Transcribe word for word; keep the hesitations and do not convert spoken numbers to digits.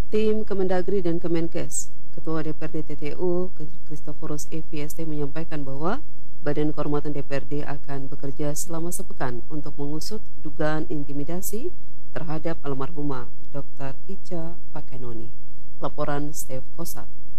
Tim Kemendagri dan Kemenkes, Ketua D P R D T T U, Christophorus E V S T menyampaikan bahwa Badan Kehormatan D P R D akan bekerja selama sepekan untuk mengusut dugaan intimidasi terhadap almarhumah dokter Ica Pakenoni. Laporan Steve Kosat.